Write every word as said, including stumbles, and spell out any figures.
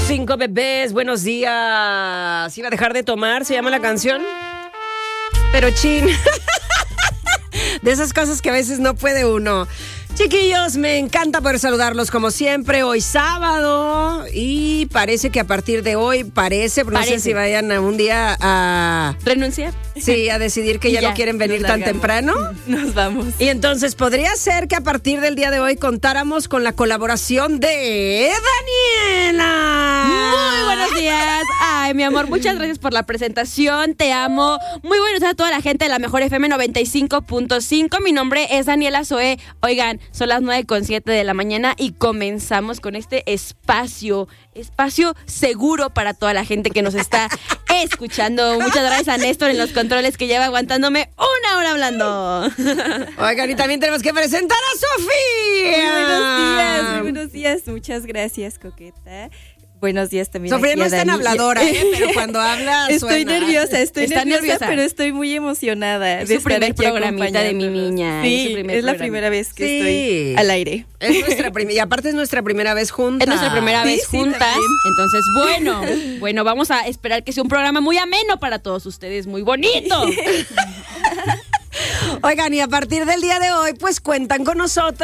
Cinco bebés, buenos días. ¿Iba a dejar de tomar? ¿Se llama la canción? Pero chin. De esas cosas que a veces no puede uno. Chiquillos, me encanta poder saludarlos como siempre. Hoy sábado y parece que a partir de hoy, parece, no Parece. sé si vayan a un día a... ¿Renunciar? Sí, a decidir que ya, Ya, no quieren venir nos tan largamos. temprano. Nos vamos. Y entonces podría ser que a partir del día de hoy contáramos con la colaboración de Daniela. Muy buenos días. Ay, mi amor, muchas gracias por la presentación. Te amo. Muy buenos días a toda la gente de la Mejor F M noventa y cinco punto cinco. Mi nombre es Daniela Zoe. Oigan, son las nueve con siete de la mañana y comenzamos con este espacio, espacio seguro para toda la gente que nos está escuchando. Muchas gracias a Néstor en los controles que lleva aguantándome una hora hablando. Oigan, y también tenemos que presentar a Sofía. Muy buenos días, muy buenos días. Muchas gracias, Coqueta. Buenos días también. Sofía aquí no a es tan Dani. habladora, ¿eh? Pero cuando habla Estoy suena. nerviosa, estoy Está nerviosa, nerviosa. pero estoy muy emocionada Es de su estar primer aquí programita de mi acompañándolos. niña, Sí, es su primer es la programa. primera vez que Sí. estoy al aire. Es nuestra prim- y aparte es nuestra primera vez juntas. Es nuestra primera Sí, vez sí, juntas. también. Entonces, bueno, bueno, vamos a esperar que sea un programa muy ameno para todos ustedes, muy bonito. Oigan, y a partir del día de hoy, pues cuentan con nosotros.